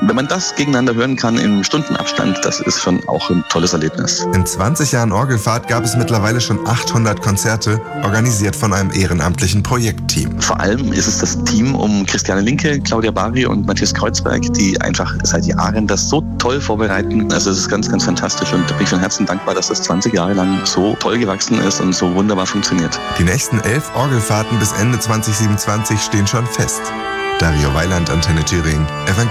wenn man das gegeneinander hören kann im Stundenabstand, das ist schon auch ein tolles Erlebnis. In 20 Jahren Orgelfahrt gab es mittlerweile schon 800 Konzerte, organisiert von einem ehrenamtlichen Projektteam. Vor allem ist es das Team um Christiane Linke, Claudia Bari und Matthias Kreuzberg, die einfach seit Jahren das so toll vorbereiten. Also es ist ganz, ganz fantastisch und da bin ich von Herzen dankbar, dass das 20 Jahre lang so toll gewachsen ist und so wunderbar funktioniert. Die nächsten 11 Orgelfahrten bis Ende 2027 stehen schon fest. Dario Weiland, Antenne Thüringen, Evangelium.